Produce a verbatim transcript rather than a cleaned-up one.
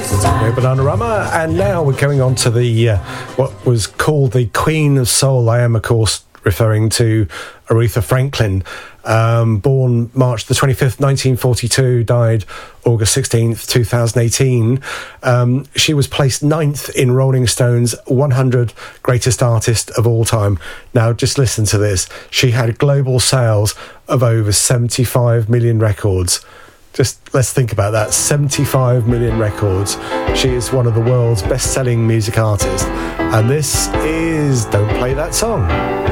Bananarama, and now we're going on to the uh, what was called the Queen of Soul. I am, of course, referring to Aretha Franklin, um, born March the twenty-fifth, nineteen forty-two, died August sixteenth, twenty eighteen. Um, she was placed ninth in Rolling Stone's one hundred Greatest Artists of All Time. Now, just listen to this. She had global sales of over seventy-five million records. Just let's think about that. seventy-five million records. She is one of the world's best-selling music artists. And this is Don't Play That Song.